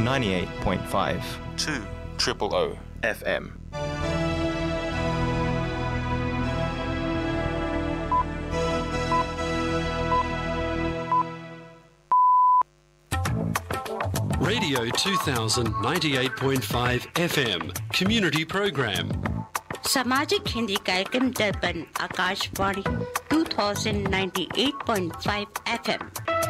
98.5 2000 FM. Radio 2000 98.5 FM Community Program. सामाजिक हिंदी कार्यक्रम दर्पण Akashvani 2098.5 FM।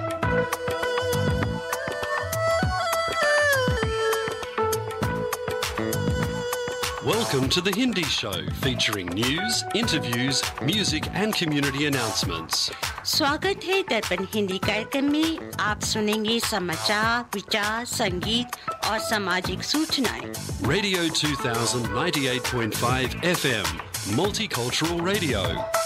Welcome to the Hindi Show, featuring news, interviews, music and community announcements. स्वागत है दर्पण हिंदी कार्यक्रम में। आप सुनेंगे समाचार, विचार, संगीत और सामाजिक सूचनाएं। Radio 2000 98.5 FM Multicultural Radio.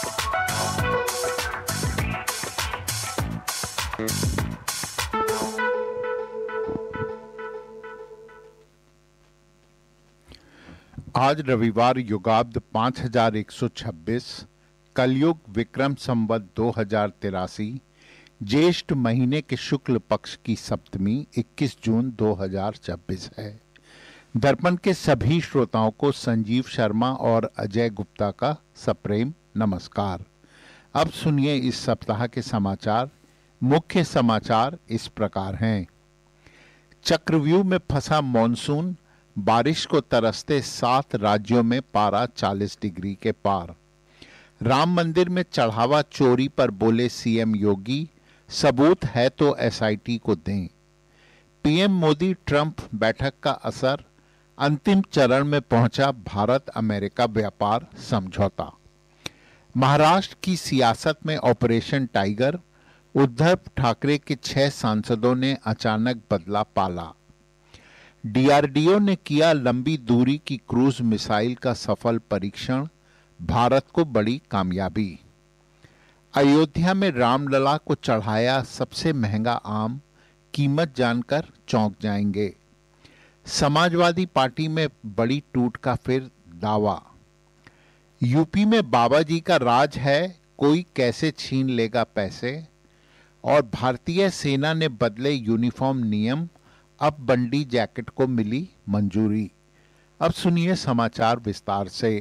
आज रविवार युगाब्द 5126, कलयुग विक्रम संवत 2083, ज्येष्ठ महीने के शुक्ल पक्ष की सप्तमी 21 जून 2026 है। दर्पण के सभी श्रोताओं को संजीव शर्मा और अजय गुप्ता का सप्रेम नमस्कार। अब सुनिए इस सप्ताह के समाचार। मुख्य समाचार इस प्रकार हैं। चक्रव्यूह में फंसा मॉनसून, बारिश को तरसते 7 राज्यों में पारा 40 डिग्री के पार। राम मंदिर में चढ़ावा चोरी पर बोले सीएम योगी, सबूत है तो एसआईटी को दें। पीएम मोदी ट्रंप बैठक का असर, अंतिम चरण में पहुंचा भारत अमेरिका व्यापार समझौता। महाराष्ट्र की सियासत में ऑपरेशन टाइगर, उद्धव ठाकरे के 6 सांसदों ने अचानक बदला पाला। डीआरडीओ ने किया लंबी दूरी की क्रूज मिसाइल का सफल परीक्षण, भारत को बड़ी कामयाबी। अयोध्या में रामलला को चढ़ाया सबसे महंगा आम, कीमत जानकर चौंक जाएंगे। समाजवादी पार्टी में बड़ी टूट का फिर दावा। यूपी में बाबा जी का राज है, कोई कैसे छीन लेगा पैसे। और भारतीय सेना ने बदले यूनिफॉर्म नियम, अब बंडी जैकेट को मिली मंजूरी। अब सुनिए समाचार विस्तार से।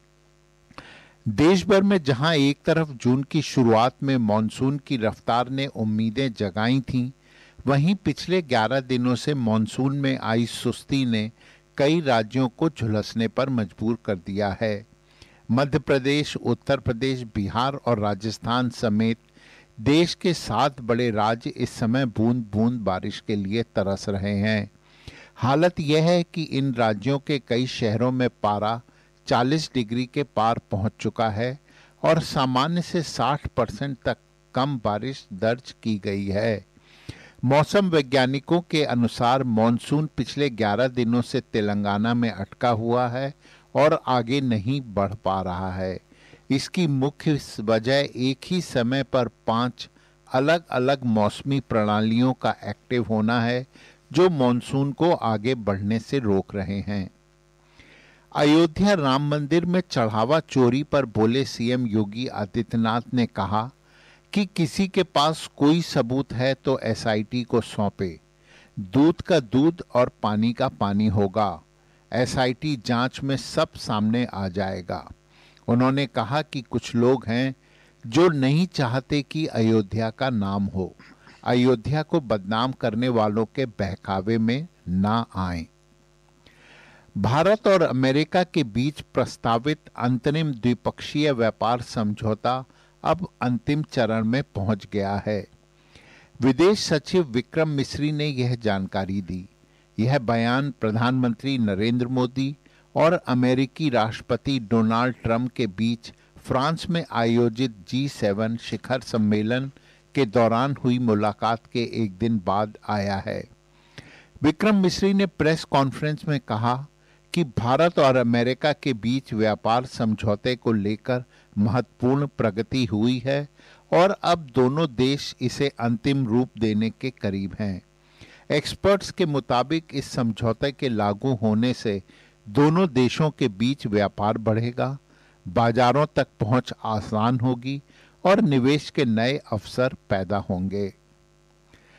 देश भर में जहां एक तरफ जून की शुरुआत में मॉनसून की रफ्तार ने उम्मीदें जगाई थीं, वहीं पिछले 11 दिनों से मॉनसून में आई सुस्ती ने कई राज्यों को झुलसने पर मजबूर कर दिया है। मध्य प्रदेश, उत्तर प्रदेश, बिहार और राजस्थान समेत देश के 7 बड़े राज्य इस समय बूंद बूंद बारिश के लिए तरस रहे हैं। हालत यह है कि इन राज्यों के कई शहरों में पारा 40 डिग्री के पार पहुंच चुका है और सामान्य से 60% तक कम बारिश दर्ज की गई है। मौसम वैज्ञानिकों के अनुसार मॉनसून पिछले 11 दिनों से तेलंगाना में अटका हुआ है और आगे नहीं बढ़ पा रहा है। इसकी मुख्य वजह एक ही समय पर 5 अलग अलग मौसमी प्रणालियों का एक्टिव होना है, जो मॉनसून को आगे बढ़ने से रोक रहे हैं। अयोध्या राम मंदिर में चढ़ावा चोरी पर बोले सीएम योगी आदित्यनाथ ने कहा कि किसी के पास कोई सबूत है तो एसआईटी को सौंपे। दूध का दूध और पानी का पानी होगा। एसआईटी जांच में सब सामने आ जाएगा। उन्होंने कहा कि कुछ लोग हैं जो नहीं चाहते कि अयोध्या का नाम हो। अयोध्या को बदनाम करने वालों के बहकावे में ना आएं। भारत और अमेरिका के बीच प्रस्तावित अंतरिम द्विपक्षीय व्यापार समझौता अब अंतिम चरण में पहुंच गया है। विदेश सचिव विक्रम मिस्री ने यह जानकारी दी। यह बयान प्रधानमंत्री नरेंद्र मोदी और अमेरिकी राष्ट्रपति डोनाल्ड ट्रंप के बीच फ्रांस में आयोजित G7 शिखर सम्मेलन के दौरान हुई मुलाकात के एक दिन बाद आया है। विक्रम मिस्री ने प्रेस कॉन्फ्रेंस में कहा कि भारत और अमेरिका के बीच व्यापार समझौते को लेकर महत्वपूर्ण प्रगति हुई है और अब दोनों देश इसे अंतिम रूप देने के करीब हैं। एक्सपर्ट्स के मुताबिक इस समझौते के लागू होने से दोनों देशों के बीच व्यापार बढ़ेगा, बाजारों तक पहुंच आसान होगी और निवेश के नए अवसर पैदा होंगे।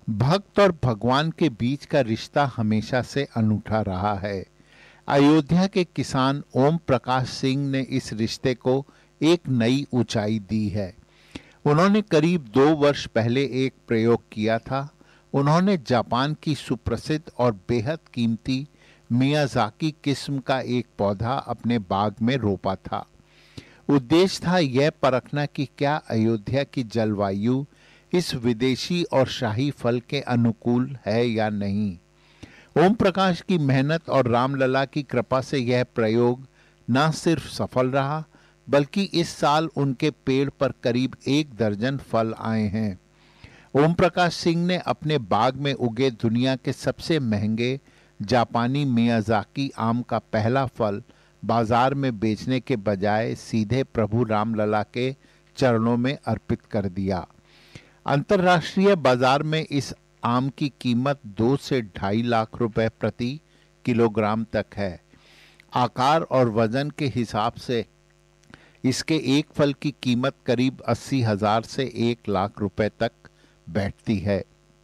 भक्त और भगवान के बीच का रिश्ता हमेशा से अनूठा रहा है। अयोध्या के किसान ओम प्रकाश सिंह ने इस रिश्ते को एक नई ऊंचाई दी है। उन्होंने करीब 2 वर्ष पहले एक प्रयोग किया था। उन्होंने जापान की सुप्रसिद्ध और बेहद कीमती मियाज़ाकी किस्म का एक पौधा अपने बाग में रोपा था। उद्देश्य था यह परखना कि क्या अयोध्या की जलवायु इस विदेशी और शाही फल के अनुकूल है या नहीं। ओम प्रकाश की मेहनत और रामलला की कृपा से यह प्रयोग न सिर्फ सफल रहा, बल्कि इस साल उनके पेड़ पर करीब 1 दर्जन फल आए हैं। ओम प्रकाश सिंह ने अपने बाग में उगे दुनिया के सबसे महंगे जापानी मियाज़ाकी आम का पहला फल बाजार में बेचने के बजाय सीधे प्रभु रामलला के चरणों में अर्पित कर दिया। अंतर्राष्ट्रीय बाजार में इस आम की कीमत 2 से 2.5 लाख रुपए प्रति किलोग्राम तक है। आकार और वजन के हिसाब से इसके एक फल की कीमत करीब 80,000 से 1 लाख रुपए तक बैठती है।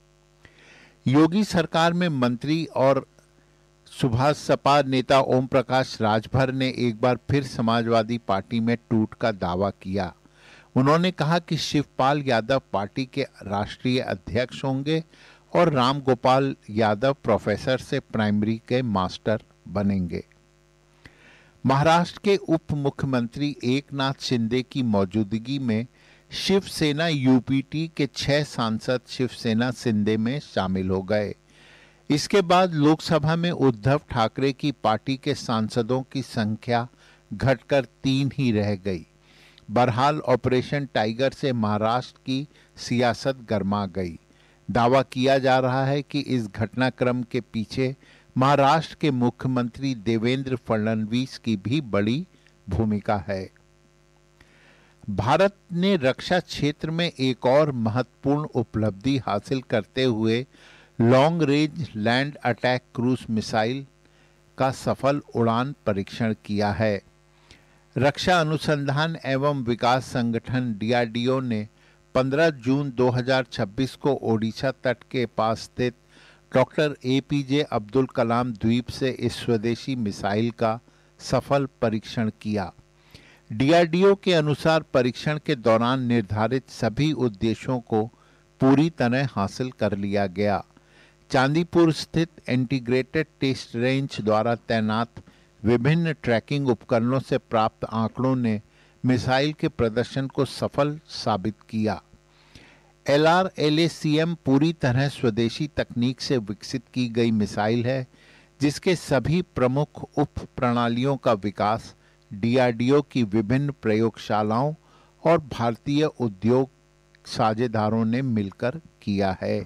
योगी सरकार में मंत्री और सुभाष सपा नेता ओम प्रकाश राजभर ने एक बार फिर समाजवादी पार्टी में टूट का दावा किया। उन्होंने कहा कि शिवपाल यादव पार्टी के राष्ट्रीय अध्यक्ष होंगे और राम गोपाल यादव प्रोफेसर से प्राइमरी के मास्टर बनेंगे। महाराष्ट्र के उप मुख्यमंत्री एकनाथ शिंदे की मौजूदगी में शिवसेना यूपीटी के 6 सांसद शिवसेना शिंदे में शामिल हो गए। इसके बाद लोकसभा में उद्धव ठाकरे की पार्टी के सांसदों की संख्या घटकर 3 ही रह गई। बहरहाल ऑपरेशन टाइगर से महाराष्ट्र की सियासत गरमा गई। दावा किया जा रहा है कि इस घटनाक्रम के पीछे महाराष्ट्र के मुख्यमंत्री देवेंद्र फडणवीस की भी बड़ी भूमिका है। भारत ने रक्षा क्षेत्र में एक और महत्वपूर्ण उपलब्धि हासिल करते हुए long range land attack cruise missile का सफल उड़ान परीक्षण किया है। रक्षा अनुसंधान एवं विकास संगठन DRDO ने 15 जून 2026 को ओडिशा तट के पास स्थित डॉक्टर APJ अब्दुल कलाम द्वीप से इस स्वदेशी मिसाइल का सफल परीक्षण किया। DRDO के अनुसार परीक्षण के दौरान निर्धारित सभी उद्देश्यों को पूरी तरह हासिल कर लिया गया। चांदीपुर स्थित इंटीग्रेटेड टेस्ट रेंज द्वारा तैनात विभिन्न ट्रैकिंग उपकरणों से प्राप्त आंकड़ों ने मिसाइल के प्रदर्शन को सफल साबित किया। LRLACM पूरी तरह स्वदेशी तकनीक से विकसित की गई मिसाइल है, जिसके सभी प्रमुख उप प्रणालियों का विकास DRDO की विभिन्न प्रयोगशालाओं और भारतीय उद्योग साझेदारों ने मिलकर किया है।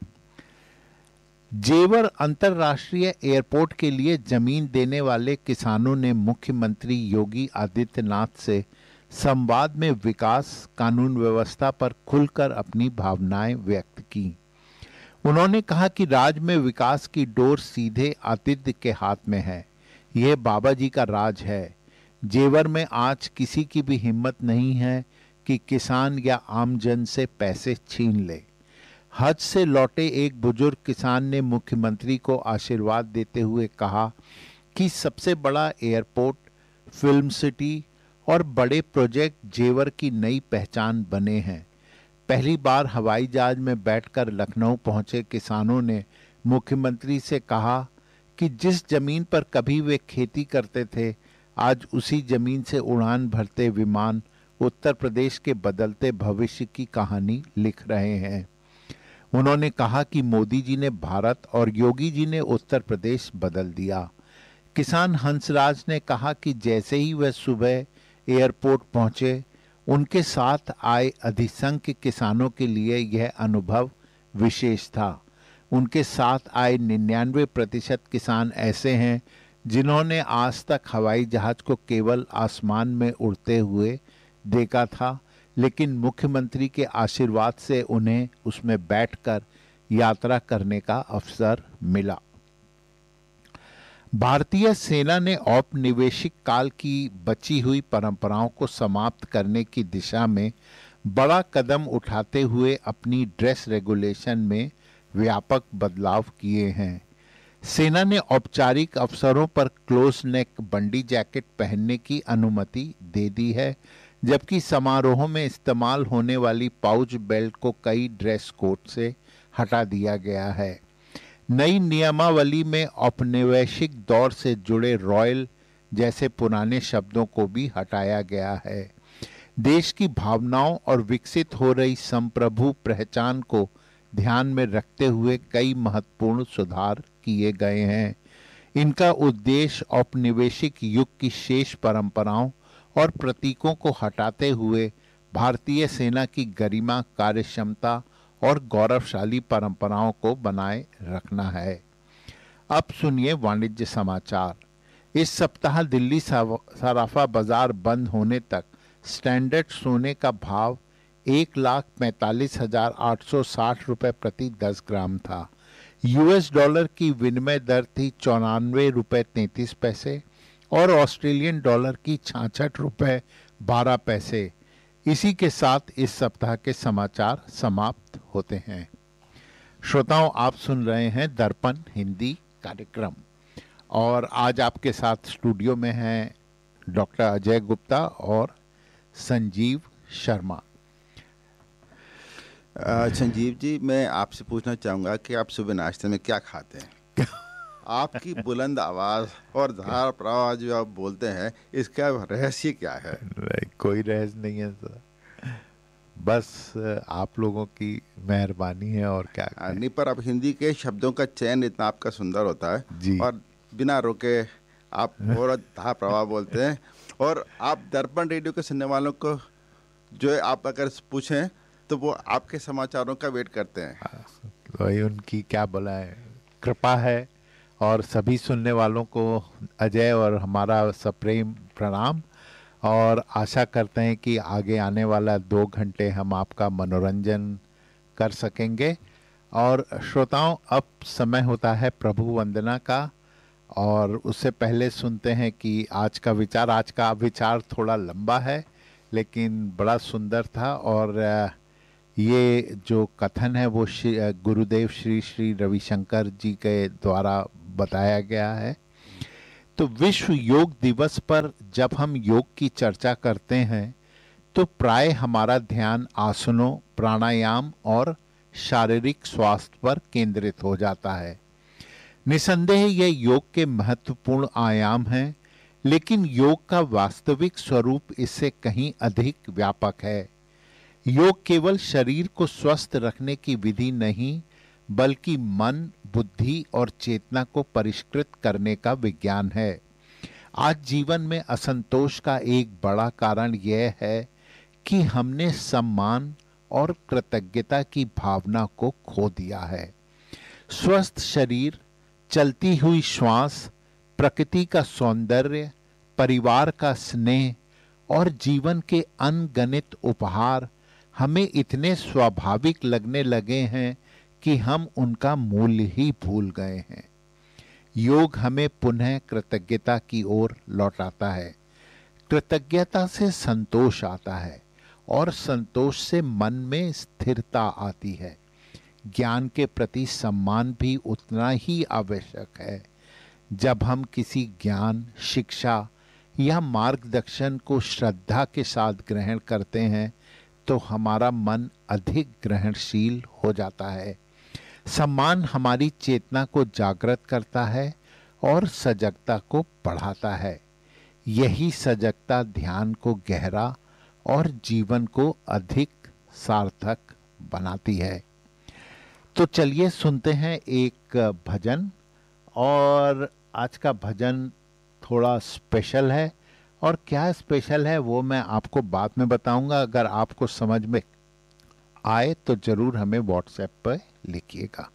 जेवर अंतर्राष्ट्रीय एयरपोर्ट के लिए जमीन देने वाले किसानों ने मुख्यमंत्री योगी आदित्यनाथ से संवाद में विकास कानून व्यवस्था पर खुलकर अपनी भावनाएं व्यक्त की। उन्होंने कहा कि राज्य में विकास की डोर सीधे आदित्य के हाथ में है। यह बाबा जी का राज है। जेवर में आज किसी की भी हिम्मत नहीं है कि किसान या आमजन से पैसे छीन ले। हज से लौटे एक बुजुर्ग किसान ने मुख्यमंत्री को आशीर्वाद देते हुए कहा कि सबसे बड़ा एयरपोर्ट, फिल्म सिटी और बड़े प्रोजेक्ट जेवर की नई पहचान बने हैं। पहली बार हवाई जहाज में बैठकर लखनऊ पहुंचे किसानों ने मुख्यमंत्री से कहा कि जिस जमीन पर कभी वे खेती करते थे, आज उसी जमीन से उड़ान भरते विमान उत्तर प्रदेश के बदलते भविष्य की कहानी लिख रहे हैं। उन्होंने कहा कि मोदी जी ने भारत और योगी जी ने उत्तर प्रदेश बदल दिया। किसान हंसराज ने कहा कि जैसे ही वह सुबह एयरपोर्ट पहुंचे, उनके साथ आए अधिसंख्य किसानों के लिए यह अनुभव विशेष था। उनके साथ आए 99% किसान ऐसे हैं जिन्होंने आज तक हवाई जहाज को केवल आसमान में उड़ते हुए देखा था, लेकिन मुख्यमंत्री के आशीर्वाद से उन्हें उसमें बैठकर यात्रा करने का अवसर मिला। भारतीय सेना ने औपनिवेशिक काल की बची हुई परंपराओं को समाप्त करने की दिशा में बड़ा कदम उठाते हुए अपनी ड्रेस रेगुलेशन में व्यापक बदलाव किए हैं। सेना ने औपचारिक अवसरों पर क्लोज नेक बंडी जैकेट पहनने की अनुमति दे दी है, जबकि समारोहों में इस्तेमाल होने वाली पाउच बेल्ट को कई ड्रेस कोड से हटा दिया गया है। नई नियमावली में औपनिवेशिक दौर से जुड़े रॉयल जैसे पुराने शब्दों को भी हटाया गया है। देश की भावनाओं और विकसित हो रही संप्रभु पहचान को ध्यान में रखते हुए कई महत्वपूर्ण सुधार किए गए हैं। इनका उद्देश्य औपनिवेशिक युग की शेष परंपराओं और प्रतीकों को हटाते हुए भारतीय सेना की गरिमा, कार्यक्षमता और गौरवशाली परंपराओं को बनाए रखना है। अब सुनिए वाणिज्य समाचार। इस सप्ताह दिल्ली सराफा बाजार बंद होने तक स्टैंडर्ड सोने का भाव 1,45,860 रुपये प्रति 10 ग्राम था। यूएस डॉलर की विनिमय दर थी 94 रुपये 33 पैसे और ऑस्ट्रेलियन डॉलर की 66 रुपये 12 पैसे। इसी के साथ इस सप्ताह के समाचार समाप्त होते हैं। श्रोताओं, आप सुन रहे हैं दर्पण हिंदी कार्यक्रम और आज आपके साथ स्टूडियो में हैं डॉक्टर अजय गुप्ता और संजीव शर्मा। संजीव जी, मैं आपसे पूछना चाहूँगा कि आप सुबह नाश्ते में क्या खाते हैं? आपकी बुलंद आवाज़ और धार प्रवाह जो आप बोलते हैं, इसका रहस्य क्या है? कोई रहस्य नहीं है सर, बस आप लोगों की मेहरबानी है और क्या नहीं, पर अब हिंदी के शब्दों का चयन इतना आपका सुंदर होता है जी। और बिना रोके आप और धार प्रवाह बोलते हैं। और आप दर्पण रेडियो के सुनने वालों को जो आप अगर पूछें तो वो आपके समाचारों का वेट करते हैं। वही उनकी क्या बोला है, कृपा है। और सभी सुनने वालों को अजय और हमारा सप्रेम प्रणाम और आशा करते हैं कि आगे आने वाला 2 घंटे हम आपका मनोरंजन कर सकेंगे। और श्रोताओं, अब समय होता है प्रभु वंदना का और उससे पहले सुनते हैं कि आज का विचार थोड़ा लंबा है लेकिन बड़ा सुंदर था। और ये जो कथन है वो गुरुदेव श्री श्री रविशंकर जी के द्वारा बताया गया है। तो विश्व योग दिवस पर जब हम योग की चर्चा करते हैं तो प्राय हमारा ध्यान आसनों, प्राणायाम और शारीरिक स्वास्थ्य पर केंद्रित हो जाता है। निसंदेह ये योग के महत्वपूर्ण आयाम हैं, लेकिन योग का वास्तविक स्वरूप इससे कहीं अधिक व्यापक है। योग केवल शरीर को स्वस्थ रखने की विधि नहीं, बल्कि मन, बुद्धि और चेतना को परिष्कृत करने का विज्ञान है। आज जीवन में असंतोष का एक बड़ा कारण यह है कि हमने सम्मान और कृतज्ञता की भावना को खो दिया है। स्वस्थ शरीर, चलती हुई श्वास, प्रकृति का सौंदर्य, परिवार का स्नेह और जीवन के अनगणित उपहार हमें इतने स्वाभाविक लगने लगे हैं कि हम उनका मूल्य ही भूल गए हैं। योग हमें पुनः कृतज्ञता की ओर लौटाता है। कृतज्ञता से संतोष आता है और संतोष से मन में स्थिरता आती है। ज्ञान के प्रति सम्मान भी उतना ही आवश्यक है। जब हम किसी ज्ञान, शिक्षा या मार्गदर्शन को श्रद्धा के साथ ग्रहण करते हैं तो हमारा मन अधिक ग्रहणशील हो जाता है। सम्मान हमारी चेतना को जागृत करता है और सजगता को बढ़ाता है। यही सजगता ध्यान को गहरा और जीवन को अधिक सार्थक बनाती है। तो चलिए सुनते हैं एक भजन। और आज का भजन थोड़ा स्पेशल है और क्या स्पेशल है वो मैं आपको बाद में बताऊंगा। अगर आपको समझ में आए तो जरूर हमें व्हाट्सएप पर लिखिएगा।